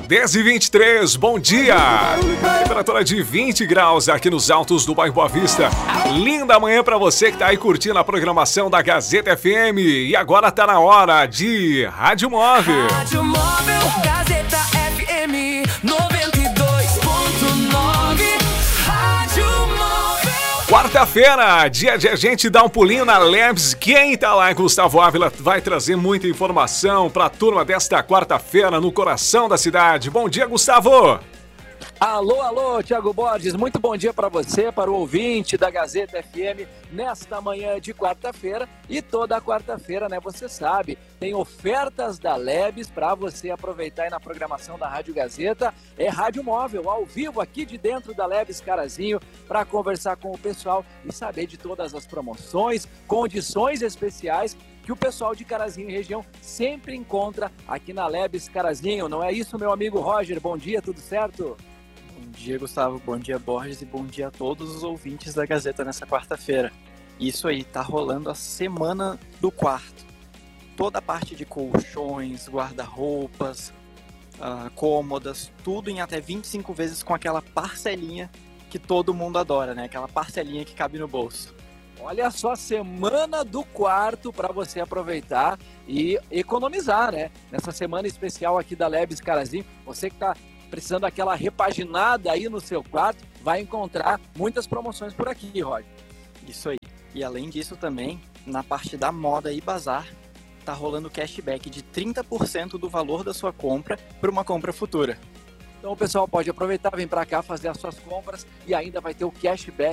10h23, bom dia! Temperatura de 20 graus aqui nos altos do bairro Boa Vista. Linda manhã pra você que tá aí curtindo a programação da Gazeta FM. E agora tá na hora de Rádio Móvel. Rádio Móvel, Gazeta FM 92.9. Rádio Móvel. Quarta-feira, dia de a gente dar um pulinho na Labs. Quem tá lá em Gustavo Ávila vai trazer muita informação pra turma desta quarta-feira no coração da cidade. Bom dia, Gustavo! Alô, Thiago Borges, muito bom dia para você, para o ouvinte da Gazeta FM, nesta manhã de quarta-feira. E toda quarta-feira, né, você sabe, tem ofertas da Lebes para você aproveitar aí na programação da Rádio Gazeta. É Rádio Móvel, ao vivo aqui de dentro da Lebes Carazinho, para conversar com o pessoal e saber de todas as promoções, condições especiais que o pessoal de Carazinho e região sempre encontra aqui na Lebes Carazinho. Não é isso, meu amigo Roger? Bom dia, tudo certo? Bom dia, Gustavo. Bom dia, Borges. E bom dia a todos os ouvintes da Gazeta nessa quarta-feira. Isso aí, tá rolando a semana do quarto. Toda a parte de colchões, guarda-roupas, cômodas, tudo em até 25 vezes com aquela parcelinha que todo mundo adora, né? Aquela parcelinha que cabe no bolso. Olha só, semana do quarto para você aproveitar e economizar, né? Nessa semana especial aqui da Lebes Carazinho, você que tá precisando daquela repaginada aí no seu quarto, vai encontrar muitas promoções por aqui, Roger. Isso aí. E além disso também, na parte da moda e bazar, tá rolando cashback de 30% do valor da sua compra para uma compra futura. Então o pessoal pode aproveitar, vem para cá fazer as suas compras e ainda vai ter o cashback